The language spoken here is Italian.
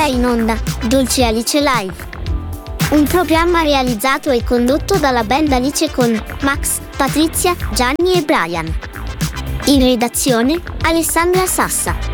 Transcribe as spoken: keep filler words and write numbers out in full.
ora in onda Dolce Alice Live, un programma realizzato e condotto dalla band Alice con Max, Patrizia, Gianni e Brian. In redazione Alessandra Sassa.